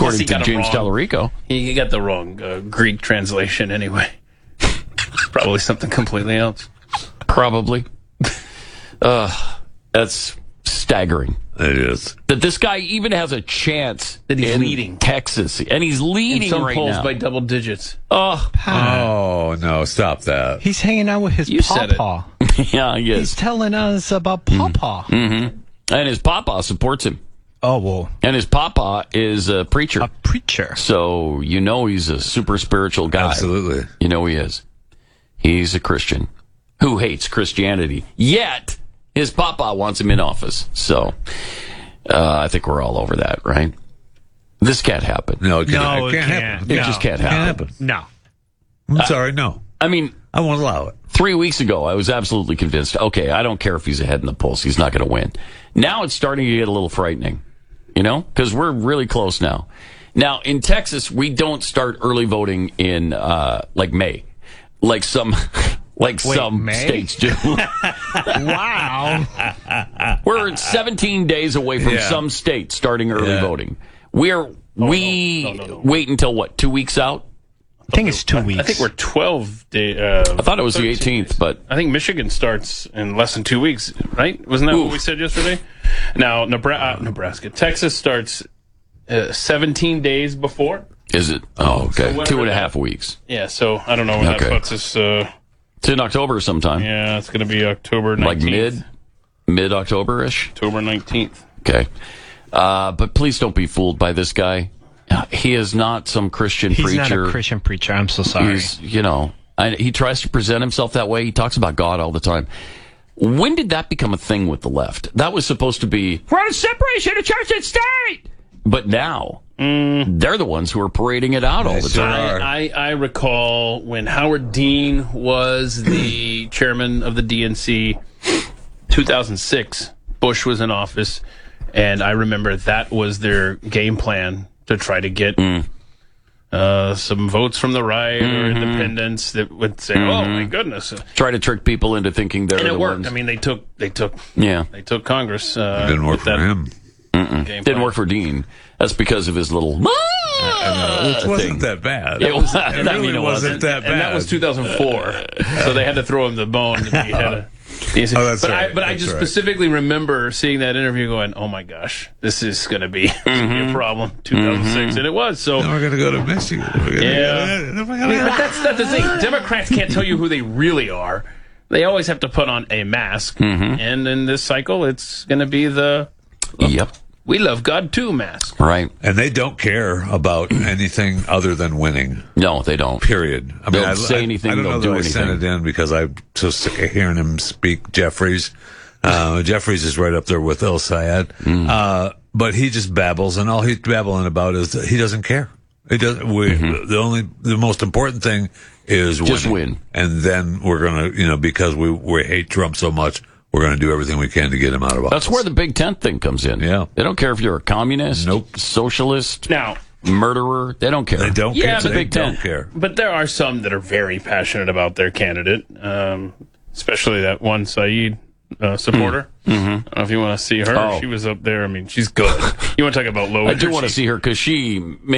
according to James Tallarico. He got the wrong Greek translation anyway. Probably something completely else. Probably. That's staggering. It is. That this guy even has a chance that he's in leading Texas. And he's leading in some right polls now. by double digits. Oh, no, stop that. He's hanging out with his pawpaw. Yeah, he is. He's telling us about pawpaw. Mm-hmm. And his papa supports him. Oh, well. And his papa is a preacher. A preacher. So you know he's a super spiritual guy. Absolutely. You know he is. He's a Christian who hates Christianity. Yet, his papa wants him in office. So, I think we're all over that, right? This can't happen. No, it can't happen. It just can't happen. No. I'm sorry, no. I mean, I won't allow it. 3 weeks ago, I was absolutely convinced, okay, I don't care if he's ahead in the polls. He's not going to win. Now it's starting to get a little frightening, you know, because we're really close now. Now, in Texas, we don't start early voting in, like May, like some states do. Wow. We're 17 days away from some states starting early voting. We wait until what, 2 weeks out? I think it's 2 weeks. I think we're 12 days. I thought it was 13 the 18th, but I think Michigan starts in less than 2 weeks, right? Wasn't that what we said yesterday? Now, Nebraska. Texas starts 17 days before. Is it? Oh, okay. So 2.5 weeks. Yeah, so I don't know when that puts us. It's in October sometime. Yeah, it's going to be October 19th. Like mid-October-ish? October 19th. Okay. But please don't be fooled by this guy. He is not some Christian preacher. He's not a Christian preacher. I'm so sorry. He's, he tries to present himself that way. He talks about God all the time. When did that become a thing with the left? That was supposed to be, we're on a separation of church and state! But now, they're the ones who are parading it out all the time. I recall when Howard Dean was the chairman of the DNC, 2006, Bush was in office, and I remember that was their game plan to try to get some votes from the right or independents that would say, "Oh my goodness!" Try to trick people into thinking they're the worked. ones. I mean, they took Congress. It didn't work for him. Didn't work for Dean. That's because of his little. It wasn't that bad. It wasn't that bad. And that was 2004, so they had to throw him the bone to be ahead of. I just specifically remember seeing that interview going, oh my gosh, this is going to be a problem, 2006, and it was. So now we're going to go to Michigan. But that's the thing. Democrats can't tell you who they really are. They always have to put on a mask, and in this cycle, it's going to be the "We love God too" mask. Right. And they don't care about anything other than winning. No, they don't. Period. I mean, they'll say anything, I don't know do that anything. I sent it in because I'm so sick of hearing him speak. Jeffries. Jeffries is right up there with El Sayed. But he just babbles, and all he's babbling about is that he doesn't care. He doesn't. The most important thing is just winning. Win. And then we're going to, because we hate Trump so much, we're going to do everything we can to get him out of office. That's where the Big Tent thing comes in. Yeah. They don't care if you're a communist, socialist, murderer. They don't care. They don't care. It's a Big Tent. Don't care. But there are some that are very passionate about their candidate, especially that one Saeed supporter. I don't know if you want to see her. She was up there. I mean, she's good. You want to talk about low energy? I do want to see her because she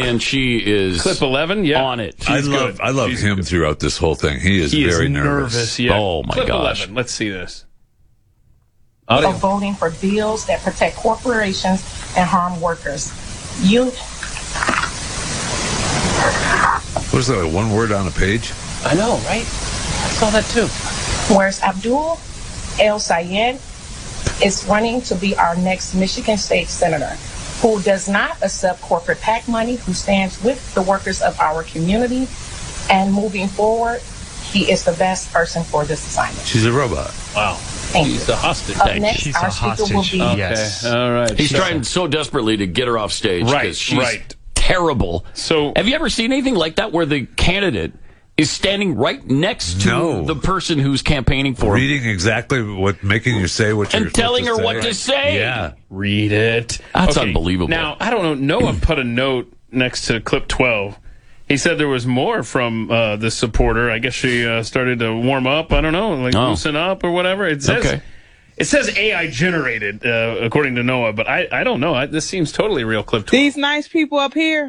is clip 11, on it. I love him throughout this whole thing. He is very nervous. Yeah. Oh my clip gosh! 11. Let's see this. Of voting for bills that protect corporations and harm workers. What is that, one word on a page? I know, right? I saw that too. Whereas Abdul El Sayed is running to be our next Michigan State Senator, who does not accept corporate PAC money, who stands with the workers of our community, and moving forward, he is the best person for this assignment. She's a robot. Wow. He's a hostage. Up next, our speaker will be... Yes. All right. He's trying so desperately to get her off stage. Right, She's terrible. So, have you ever seen anything like that where the candidate is standing right next to the person who's campaigning for him? Reading exactly making you say what you're and telling her what to say. Yeah. Read it. That's unbelievable. Now, I don't know. Noah put a note next to clip 12. He said there was more from this supporter. I guess she started to warm up. I don't know, loosen up or whatever. It says it says AI generated, according to Noah, but I don't know. This seems totally real. Clip 12. These nice people up here